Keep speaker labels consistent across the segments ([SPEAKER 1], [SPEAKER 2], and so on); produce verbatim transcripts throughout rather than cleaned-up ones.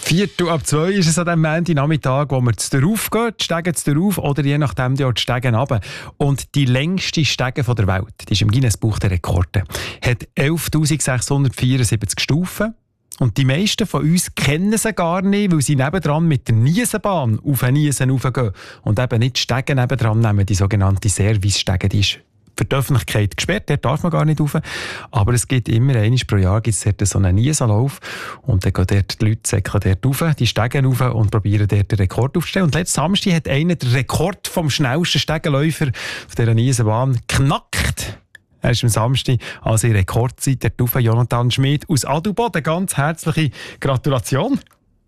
[SPEAKER 1] Viertel ab zwei ist es an diesem Montagnachmittag, wo wir zu rauf gehen, die Stege zu rauf oder je nachdem die Stege runter. Und die längste Stege der Welt, die ist im Guinness-Buch der Rekorde, hat elftausendsechshundertvierundsiebzig Stufen. Und die meisten von uns kennen sie gar nicht, weil sie nebendran mit der Niesenbahn auf eine Niesen raufgehen und eben nicht die Stege nebendran nehmen, die sogenannte Service-Stege. Die ist für die Öffentlichkeit gesperrt, dort darf man gar nicht rauf. Aber es gibt immer einmal pro Jahr gibt's dort so einen Niesenlauf und dann gehen dort die Leute säckeln dort rauf, die Stegen rauf und probieren dort den Rekord aufzustellen. Und letzten Samstag hat einer den Rekord vom schnellsten Stegenläufer auf dieser Niesenbahn geknackt. Er ist am Samstag als in Rekordzeit dort rauf, Jonathan Schmid aus Adelboden. Ganz herzliche Gratulation.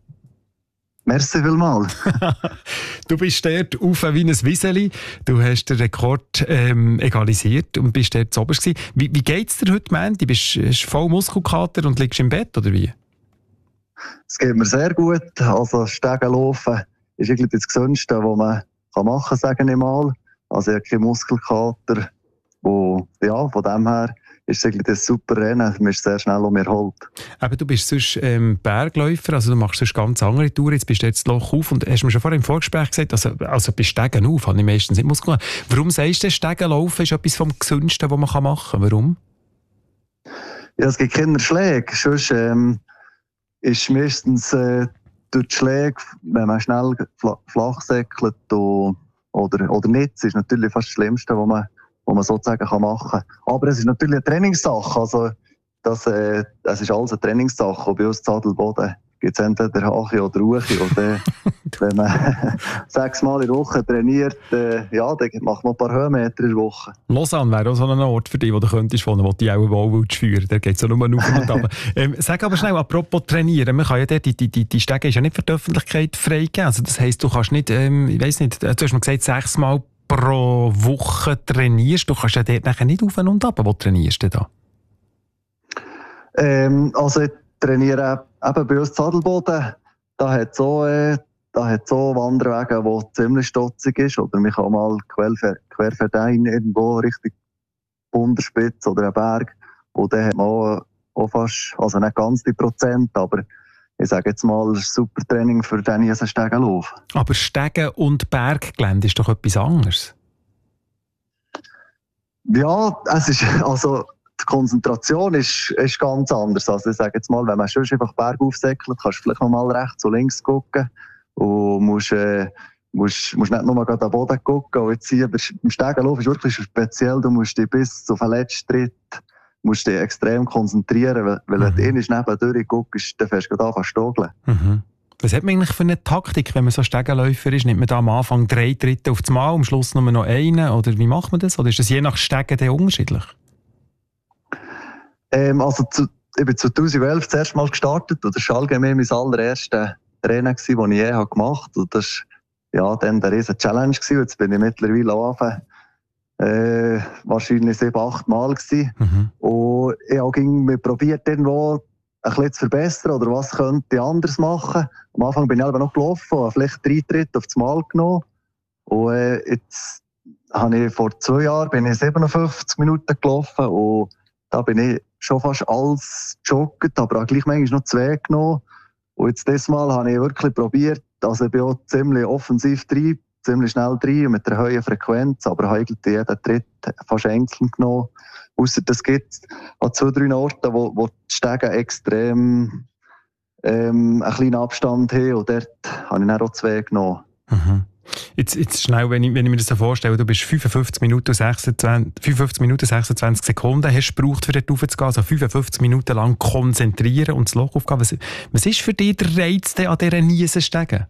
[SPEAKER 2] Merci vielmals.
[SPEAKER 1] Du bist dort rauf wie ein Wieseli. Du hast den Rekord ähm, egalisiert und bist dort zu oberst gewesen. Wie, wie geht es dir heute, Mandy? Bist du voll Muskelkater und liegst im Bett, oder wie?
[SPEAKER 2] Es geht mir sehr gut. Also Stegenlaufen ist irgendwie das Gesündeste, was man machen kann, sage ich mal. Also ich habe keinen Muskelkater. Und ja, von dem her ist es ein super Rennen. Man ist sehr schnell um mir erholt.
[SPEAKER 1] Aber du bist sonst ähm, Bergläufer, also du machst sonst ganz andere Touren. Jetzt bist du jetzt Loch auf und hast mir schon vorher im Vorgespräch gesagt, also, also bei Stegen auf habe ich meistens nicht Muskeln. Warum sagst du, Stegenlaufen ist etwas vom Gesündesten, was man machen kann? Warum?
[SPEAKER 2] Ja, es gibt keine Schläge. Sonst ähm, ist meistens äh, durch die Schläge, wenn man schnell fl- flach säckelt oder, oder nicht, das ist natürlich fast das Schlimmste, was man was man sozusagen kann machen kann. Aber es ist natürlich eine Trainingssache. Also, das, äh, das ist alles eine Trainingssache. Und bei uns in Adelboden gibt es entweder Hache oder Ruche. Und äh, wenn man sechsmal in der Woche trainiert, äh, ja, dann macht man ein paar Höhenmeter in der Woche.
[SPEAKER 1] Lausanne wäre auch so ein Ort für dich, wo du könntest wohnen, wo du auch wohl willst führen. Da geht es ja nur auf und ab. ähm, sag aber schnell, apropos trainieren. Man kann ja dort, die, die, die, die Stege ist ja nicht für die Öffentlichkeit freigegeben. Also das heisst, du kannst nicht, ähm, ich weiss nicht, du hast mir gesagt, sechsmal pro Woche trainierst. Du kannst ja dort nachher nicht auf und ab. Wo trainierst du da?
[SPEAKER 2] Ähm, also ich trainiere eben bei uns in Adelboden. Da hat so, äh, da hat so Wanderwege, die ziemlich stotzig ist. Oder man kann mal querverdein irgendwo Richtung Bunderspitz oder einen Berg. Und dann hat man auch, auch fast, also nicht ganz die Prozent, aber ich sage jetzt mal, das ist ein super Training für den hier Stegenlauf.
[SPEAKER 1] Aber Stegen- und Berggelände ist doch etwas anderes?
[SPEAKER 2] Ja, es ist, also die Konzentration ist, ist ganz anders. Also ich sage jetzt mal, wenn man schon einfach bergauf säckelt, kannst du vielleicht noch mal rechts und links gucken und musst, äh, musst, musst nicht nur mal an den Boden gucken. Und jetzt hier beim Stegenlauf ist wirklich speziell, du musst dich bis auf den letzten Tritt musst dich extrem konzentrieren, weil, weil mhm. wenn du nebendurch guckst, dann fährst du gerade an zu stogeln.
[SPEAKER 1] Mhm. Was hat man eigentlich für eine Taktik, wenn man so Stegenläufer ist? Nimmt man da am Anfang drei Tritte auf das Mal, am Schluss nur noch einen? Oder wie macht man das? Oder ist das je nach Stegen dann unterschiedlich?
[SPEAKER 2] Ähm, also zu, ich bin zweitausendelf das erste Mal gestartet und das war allgemein mein allererstes Training, das ich je gemacht habe. Und das war ja, dann eine riesige Challenge. Jetzt bin ich mittlerweile angefangen. Äh, wahrscheinlich sieben, acht Mal gewesen. Mhm. Und ich habe mir probiert, irgendwo ein bisschen zu verbessern oder was könnte ich anders machen. Am Anfang bin ich aber noch gelaufen, habe vielleicht drei Tritte auf das Mal genommen. Und äh, jetzt habe ich vor zwei Jahren bin ich siebenundfünfzig Minuten gelaufen und da bin ich schon fast alles gejoggt, aber auch gleich manchmal noch zwei genommen. Und jetzt dieses Mal habe ich wirklich probiert, also ich bin auch ziemlich offensiv drin, ziemlich schnell rein mit einer hohen Frequenz, aber habe eigentlich jeden Tritt fast einzeln genommen. Ausser es gibt an zwei, drei Orten, wo, wo die Stege extrem ähm, einen kleinen Abstand haben und dort habe ich dann auch zwei genommen.
[SPEAKER 1] Mhm. Jetzt, jetzt schnell, wenn ich, wenn ich mir das so vorstelle, du bist fünfundfünfzig Minuten sechsundzwanzig Sekunden hast du gebraucht, um dort raufzugehen, also fünfundfünfzig Minuten lang konzentrieren und das Loch aufgehen. Was, was ist für dich der Reiz an dieser Niesenstege?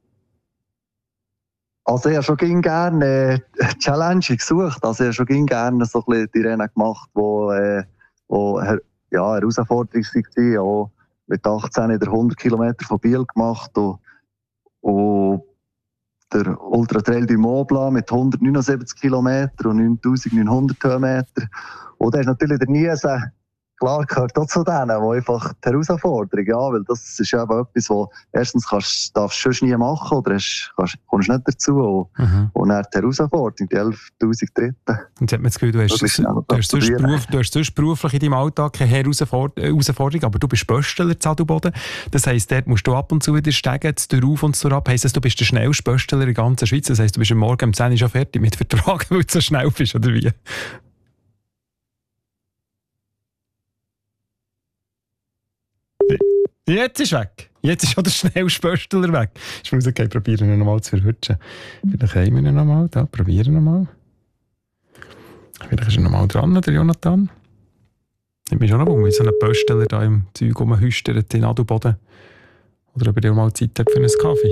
[SPEAKER 2] Also ich habe schon gerne äh, Challenge gesucht. Also ich habe schon gerne so ein bisschen die Rennen gemacht, die äh, wo, ja, eine Herausforderung waren. Auch mit achtzehn in der hundert Kilometer von Biel gemacht. Und, und der Ultra Trail du Mont Blanc mit hundertneunundsiebzig Kilometer und neuntausendneunhundert Höhenmeter. Und da ist natürlich der Niesen klar gehört auch zu denen, wo einfach die Herausforderung, ja, weil das ist eben etwas, wo erstens kannst, darfst du sonst nie machen oder hast, kannst, kommst nicht dazu und, mhm. und dann die Herausforderung, die elftausend Dritten.
[SPEAKER 1] Und jetzt hat man das Gefühl, du hast, das, du, hast sonst beruf, du hast sonst beruflich in deinem Alltag keine Herausforderung, aber du bist Bösteler zu Adelboden. Das heisst, dort musst du ab und zu wieder steigen, zu rauf und zu ab. Heisst das, du bist der schnellste Bösteler in der ganzen Schweiz? Das heisst, du bist am Morgen um zehn Uhr schon fertig mit Vertrag, weil du so schnell bist, oder wie? Jetzt ist weg. Jetzt ist auch der schnellste Bösteler weg. Ich muss okay, probieren ihn nochmal zu verhutschen. Vielleicht haben wir ihn nochmal. Da, probieren wir nochmal. Vielleicht ist er nochmal dran, der Jonathan. Ich bin schon noch um, wie so ein Bösteler da im Zeug rumhüstert in Adelboden. Oder ob er mal Zeit hat für einen Kaffee.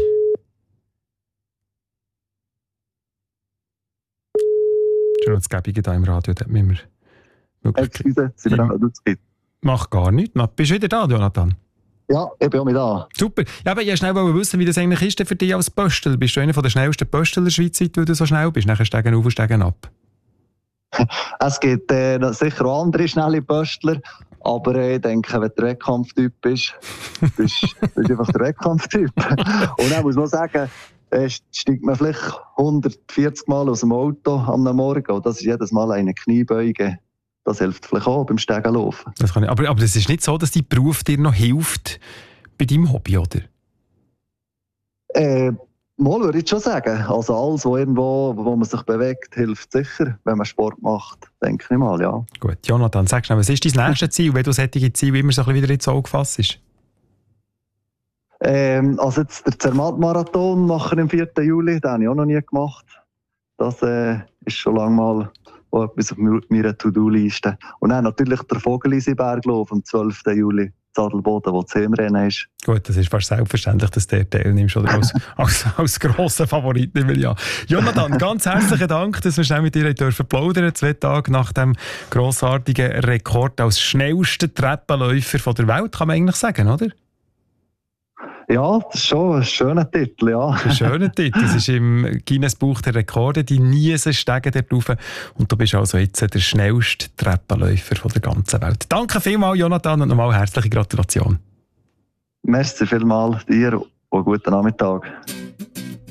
[SPEAKER 1] Schon das Gäbige da im Radio, da hat mir
[SPEAKER 2] Excuse, sind wir auch noch.
[SPEAKER 1] Mach gar nichts. Bist du wieder da, Jonathan?
[SPEAKER 2] Ja, ich bin auch mit da.
[SPEAKER 1] Super. Ja, aber ich wollte schnell wissen, wie das eigentlich ist für dich als Böstler. Bist du einer der schnellsten Böstler der Schweiz, weil du so schnell bist? Nachher steigen auf und steigen ab.
[SPEAKER 2] Es gibt äh, sicher auch andere schnelle Böstler, aber äh, ich denke, wenn du der Wettkampftyp bist, bist du einfach der Wettkampftyp. Und dann muss man sagen, äh, steigt man vielleicht hundertvierzig Mal aus dem Auto am Morgen und das ist jedes Mal eine Kniebeuge. Das hilft vielleicht auch beim Stegenlaufen.
[SPEAKER 1] Das kann ich, aber, aber das ist nicht so, dass dein Beruf dir noch hilft bei deinem Hobby, oder?
[SPEAKER 2] Äh, mal würde ich schon sagen. Also alles, wo, irgendwo, wo man sich bewegt, hilft sicher, wenn man Sport macht. Denke ich mal, ja.
[SPEAKER 1] Gut, Jonathan, sag schnell, was ist dein nächstes Ziel, wenn du solche Ziele immer so ein bisschen wieder ins Auge fassst?
[SPEAKER 2] Ähm, also jetzt der Zermatt-Marathon machen im vierten Juli, den habe ich auch noch nie gemacht. Das äh, ist schon lange mal auch etwas auf meiner To-Do-Liste. Und dann natürlich der Vogelisiberglauf am zwölften Juli in Adelboden, wo das Heimrennen ist.
[SPEAKER 1] Gut, das ist fast selbstverständlich, dass du teilnimmst oder als, als, als grosser Favorit. Ja. Jonathan, ganz herzlichen Dank, dass wir schnell mit dir dürfen plaudern, zwei Tage nach dem grossartigen Rekord als schnellster Treppenläufer der Welt, kann man eigentlich sagen, oder?
[SPEAKER 2] Ja, das ist schon ein schöner Titel, ja.
[SPEAKER 1] Ein schöner Titel. Das ist im Guinness-Buch der Rekorde, die Niesen steigen dort rauf. Und du bist also jetzt der schnellste Treppenläufer der ganzen Welt. Danke vielmals, Jonathan, und nochmal herzliche Gratulation.
[SPEAKER 2] Merci vielmals dir und guten Nachmittag.